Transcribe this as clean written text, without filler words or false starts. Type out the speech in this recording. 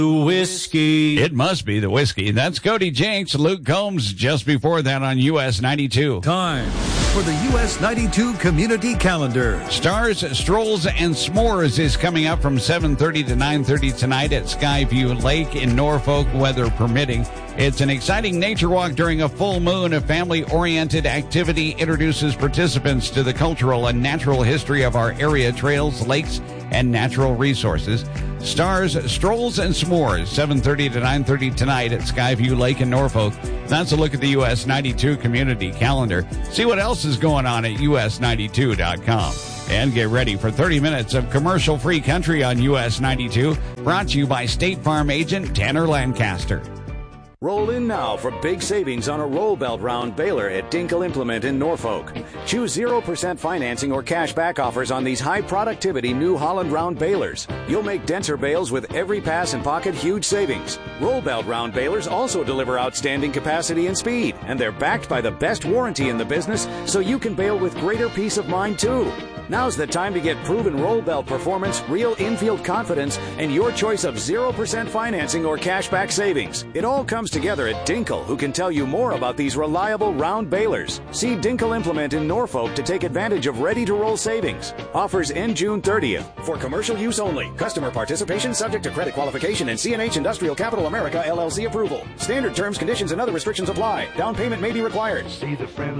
Whiskey. It must be the whiskey. That's Cody Jinks, Luke Combs, just before that on US 92. Time for the US 92 Community Calendar. Stars, Strolls, and S'mores is coming up from 7:30 to 9:30 tonight at Skyview Lake in Norfolk, weather permitting. It's an exciting nature walk during a full moon. A family-oriented activity introduces participants to the cultural and natural history of our area, trails, lakes, and natural resources. Stars, Strolls, and S'mores, 7:30 to 9:30 tonight at Skyview Lake in Norfolk. That's a look at the US 92 Community Calendar. See what else is going on at us92.com. And get ready for 30 minutes of commercial-free country on US 92, brought to you by State Farm agent Tanner Lancaster. Roll in now for big savings on a roll belt round baler at Dinkle Implement in Norfolk. Choose 0% financing or cash back offers on these high productivity New Holland round balers. You'll make denser bales with every pass and pocket huge savings. Roll belt round balers also deliver outstanding capacity and speed, and they're backed by the best warranty in the business, so you can bale with greater peace of mind too. Now's the time to get proven roll belt performance, real infield confidence, and your choice of 0% financing or cashback savings. It all comes together at Dinkle, who can tell you more about these reliable round balers. See Dinkle Implement in Norfolk to take advantage of ready-to-roll savings. Offers end June 30th. For commercial use only. Customer participation subject to credit qualification and CNH Industrial Capital America LLC approval. Standard terms, conditions, and other restrictions apply. Down payment may be required. See the friend